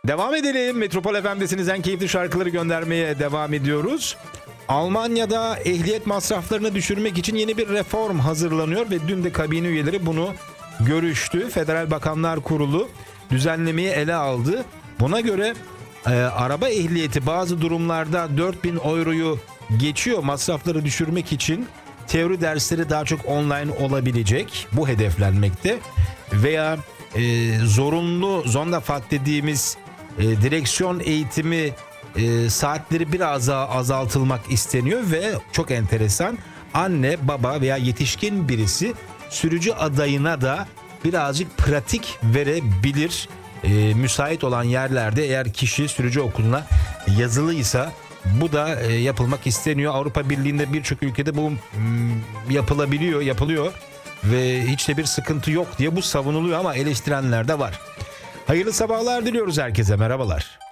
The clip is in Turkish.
Devam edelim. Metropol FM'desiniz. En keyifli şarkıları göndermeye devam ediyoruz. Almanya'da ehliyet masraflarını düşürmek için yeni bir reform hazırlanıyor ve dün de kabine üyeleri bunu görüştü. Federal Bakanlar Kurulu düzenlemeyi ele aldı. Buna göre araba ehliyeti bazı durumlarda 4.000 euroyu geçiyor. Masrafları düşürmek için teori dersleri daha çok online olabilecek. Bu hedeflenmekte. Veya zorunlu Sonderfahrt dediğimiz direksiyon eğitimi saatleri biraz daha azaltılmak isteniyor ve çok enteresan, anne, baba veya yetişkin birisi sürücü adayına da birazcık pratik verebilir. Müsait olan yerlerde eğer kişi sürücü okuluna yazılıysa bu da yapılmak isteniyor. Avrupa Birliği'nde birçok ülkede bu yapılıyor ve hiç de bir sıkıntı yok diye bu savunuluyor ama eleştirenler de var. Hayırlı sabahlar diliyoruz herkese, merhabalar.